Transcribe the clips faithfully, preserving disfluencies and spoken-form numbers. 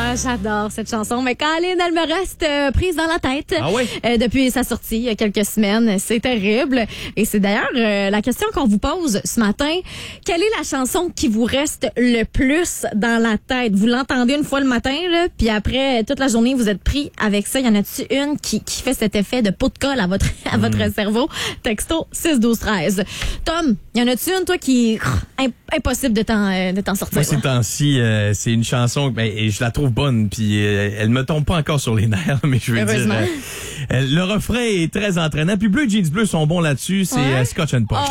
Ah, j'adore cette chanson. Mais Colin, elle me reste euh, prise dans la tête. Ah oui? Euh, depuis sa sortie il y a quelques semaines. C'est terrible. Et c'est d'ailleurs euh, la question qu'on vous pose ce matin. Quelle est la chanson qui vous reste le plus dans la tête? Vous l'entendez une fois le matin, là, puis après, toute la journée, vous êtes pris avec ça. Y en a-tu une qui, qui fait cet effet de pot de colle à votre, à votre mm. cerveau? Texto six douze treize. Tom, y en a-tu une, toi, qui est impossible de t'en, euh, de t'en sortir? Moi, ces temps-ci, euh, c'est une chanson, ben, et je la trouve bonne, puis euh, elle me tombe pas encore sur les nerfs, mais je veux dire, euh, le refrain est très entraînant. Puis Bleu Jeans Bleu sont bons là-dessus, c'est ouais. euh, Scotch and Posh. Oh.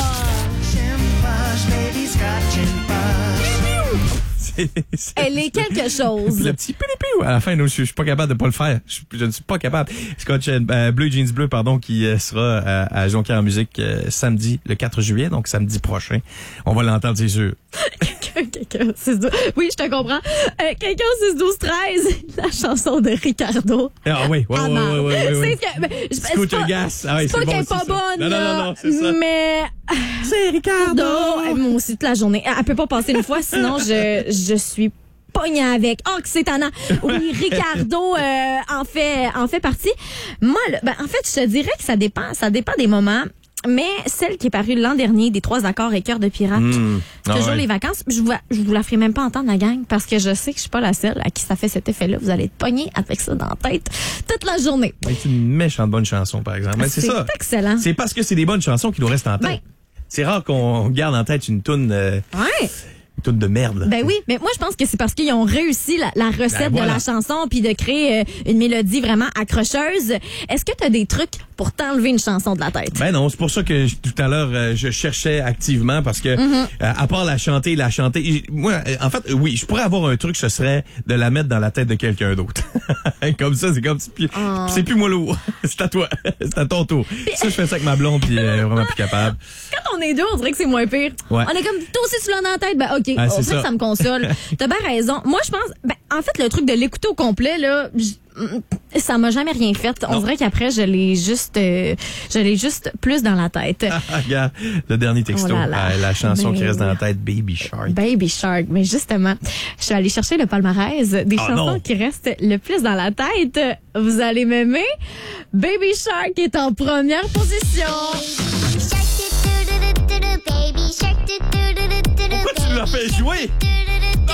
C'est, c'est, Elle est quelque chose. Le petit pilipiou à la fin, non, je, je suis pas capable de pas le faire. Je, je ne suis pas capable. Scotch euh, Bleu Jeans Bleu, pardon, qui euh, sera euh, à Jonquière en musique euh, samedi, le quatre juillet, donc samedi prochain. On va l'entendre, c'est sûr. Quelqu'un six douze Oui, je te comprends. Euh, quelqu'un six douze treize la chanson de Ricardo. Ah oui, oui, oui, oui, oui, oui, oui. C'est que, ben, je, c'est pas, gas. Ah oui, c'est pas c'est qu'elle bon, est pas c'est bonne, non, non, non, non, c'est ça. Mais c'est Ricardo. Moi aussi toute la journée. Elle peut pas passer une fois, sinon je je suis pognée avec. Oh, que c'est tannant. Oui, Ricardo euh, en fait en fait partie. Moi, là, ben, en fait, je te dirais que ça dépend, ça dépend des moments. Mais celle qui est parue l'an dernier, des trois accords et cœur de pirate, mmh. ah toujours ouais. les vacances, je vous, je vous la ferai même pas entendre, la gang, parce que je sais que je suis pas la seule à qui ça fait cet effet-là. Vous allez être pognés avec ça dans la tête toute la journée. C'est une méchante bonne chanson, par exemple. Mais c'est, c'est ça. excellent. C'est parce que c'est des bonnes chansons qui nous restent en tête. Ben, c'est rare qu'on garde en tête une toune... Euh, ouais. Toute de merde. Ben oui, mais moi je pense que c'est parce qu'ils ont réussi la, la recette ben voilà. de la chanson puis de créer euh, une mélodie vraiment accrocheuse. Est-ce que tu as des trucs pour t'enlever une chanson de la tête? Ben non, c'est pour ça que je, tout à l'heure euh, je cherchais activement parce que mm-hmm. euh, à part la chanter, la chanter, moi euh, en fait oui, je pourrais avoir un truc, ce serait de la mettre dans la tête de quelqu'un d'autre. Comme ça, c'est comme puis, oh. c'est plus moi lourd. C'est à toi, c'est à ton tour. Pis, ça je fais ça avec ma blonde puis euh, vraiment plus capable. Quand on est deux, on dirait que c'est moins pire. Ouais. On est comme toi aussi tu l'as dans la tête, ben OK. Ah, on fait que ça me console. T'as bien raison. Moi, je pense, ben, en fait, le truc de l'écouter au complet, là, ça m'a jamais rien fait. On non. dirait qu'après, je l'ai juste, euh, je l'ai juste plus dans la tête. Regarde, le dernier texto, oh là là. Euh, la chanson mais... qui reste dans la tête, Baby Shark. Baby Shark. Mais justement, je suis allée chercher le palmarès des oh chansons non. qui restent le plus dans la tête. Vous allez m'aimer. Baby Shark est en première position. Pourquoi tu l'as fait jouer?